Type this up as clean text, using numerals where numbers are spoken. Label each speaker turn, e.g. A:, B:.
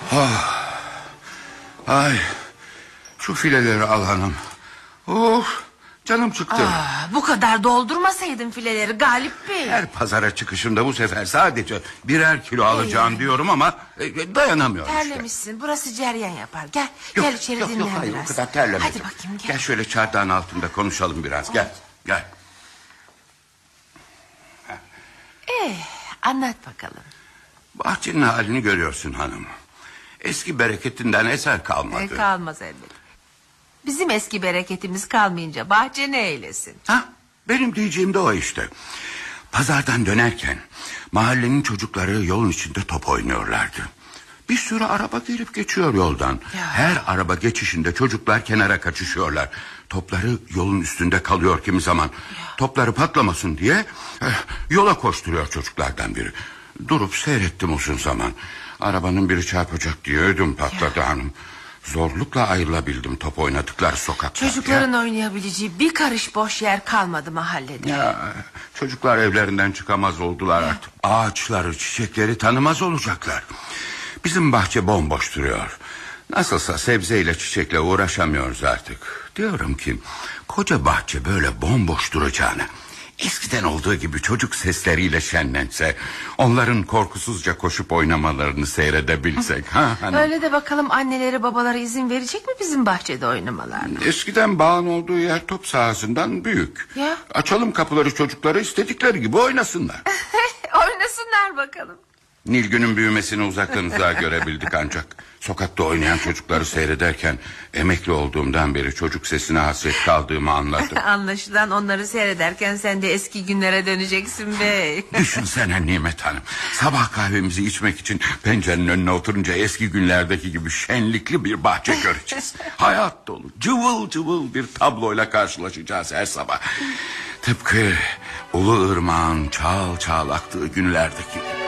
A: Oh. Ay, şu fileleri al hanım. Canım çıktı.
B: Bu kadar doldurmasaydın fileleri Galip Bey.
A: Her pazara çıkışımda bu sefer sadece birer kilo alacağım diyorum ama dayanamıyorum.
B: Terlemişsin işte. Burası cereyan yapar. Gel içeri dinlen
A: yok, hayır,
B: biraz.
A: o kadar terlemedim.
B: Hadi bakayım gel.
A: Gel şöyle çardağın altında konuşalım biraz. Gel.
B: Anlat bakalım.
A: Bahçenin halini görüyorsun hanım. Eski bereketinden eser kalmadı.
B: Kalmaz elbette. Bizim eski bereketimiz kalmayınca bahçe ne eylesin?
A: Benim diyeceğim de o işte. Pazardan dönerken mahallenin çocukları yolun içinde top oynuyorlardı. Bir sürü araba gelip geçiyor yoldan. Her araba geçişinde çocuklar kenara kaçışıyorlar. Topları yolun üstünde kalıyor kimi zaman. Topları patlamasın diye yola koşturuyor çocuklardan biri. Durup seyrettim uzun zaman. Arabanın biri çarpacak diye ödüm patladı hanım. Zorlukla ayrılabildim top oynadıkları sokakta.
B: Çocukların oynayabileceği bir karış boş yer kalmadı mahallede.
A: Çocuklar evlerinden çıkamaz oldular artık. Ağaçları, çiçekleri tanımaz olacaklar. Bizim bahçe bomboş duruyor. Nasılsa sebzeyle çiçekle uğraşamıyoruz artık. Diyorum ki koca bahçe böyle bomboş duracağına eskiden olduğu gibi çocuk sesleriyle şenlense, onların korkusuzca koşup oynamalarını seyredebilsek.
B: Öyle de bakalım anneleri babaları izin verecek mi bizim bahçede oynamalarına?
A: Eskiden bağın olduğu yer top sahasından büyük. Açalım kapıları, çocukları istedikleri gibi oynasınlar.
B: Oynasınlar bakalım.
A: Nilgün'ün büyümesini uzaktan uzağa görebildik ancak. Sokakta oynayan çocukları seyrederken emekli olduğumdan beri çocuk sesine hasret kaldığımı anladım.
B: Anlaşılan onları seyrederken sen de eski günlere döneceksin bey.
A: Düşünsene Nimet Hanım, sabah kahvemizi içmek için pencerenin önüne oturunca eski günlerdeki gibi şenlikli bir bahçe göreceğiz. Hayat dolu, cıvıl cıvıl bir tabloyla karşılaşacağız her sabah. Tıpkı Ulu Irmak'ın çağıl çağıl aktığı günlerdeki gibi.